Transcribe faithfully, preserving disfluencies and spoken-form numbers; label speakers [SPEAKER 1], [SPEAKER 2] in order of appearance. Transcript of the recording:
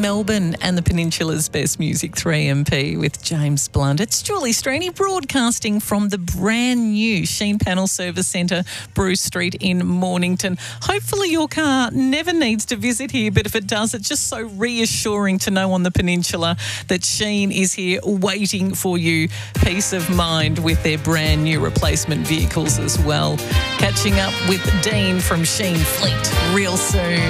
[SPEAKER 1] Melbourne and the Peninsula's best music, three M P with James Blunt. It's Julie Straney broadcasting from the brand new Sheen Panel Service Centre, Bruce Street in Mornington. Hopefully your car never needs to visit here, but if it does, it's just so reassuring to know on the Peninsula that Sheen is here waiting for you. Peace of mind with their brand new replacement vehicles as well. Catching up with Dean from Sheen Fleet real soon.